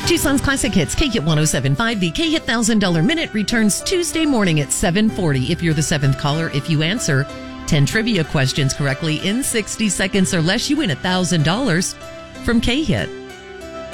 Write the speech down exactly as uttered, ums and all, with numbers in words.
Tucson's Classic Hits, K-Hit one oh seven point five. The K-Hit one thousand dollars Minute returns Tuesday morning at seven forty. If you're the seventh caller, if you answer ten trivia questions correctly in sixty seconds or less, you win one thousand dollars from K-Hit.